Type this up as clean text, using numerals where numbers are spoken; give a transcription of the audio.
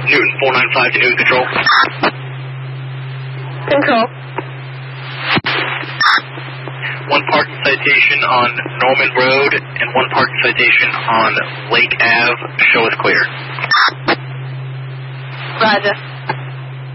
Newton 495 to Newton Control. Control. One parking citation on Norman Road and one parking citation on Lake Ave. Show us clear. Roger.